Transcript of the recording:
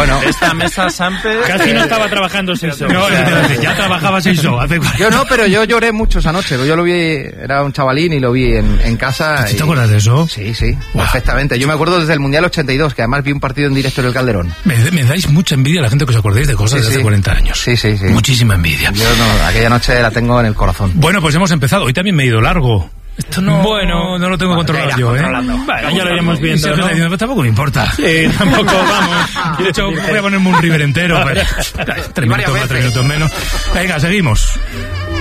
Bueno. Esta mesa Samper... Casi no estaba trabajando Seiso. No, ya trabajaba Seiso. Yo no, pero yo lloré mucho esa noche. Yo lo vi, era un chavalín y lo vi en casa. ¿Te acuerdas de eso? Sí, perfectamente. Yo me acuerdo desde el Mundial 82, que además vi un partido en directo en el Calderón. Me dais mucha envidia a la gente que os acordéis de cosas de hace 40 años. Sí. Muchísima envidia. Yo no, aquella noche la tengo en el corazón. Bueno, pues hemos empezado. Hoy también me he ido largo. Esto no, no lo tengo controlado yo, ¿eh? Bueno, ya lo iremos viendo, ¿no? Pues tampoco me importa. Sí, tampoco, vamos. De hecho, voy a ponerme un River entero. 3 minutos más, 3 minutos menos. Venga, seguimos.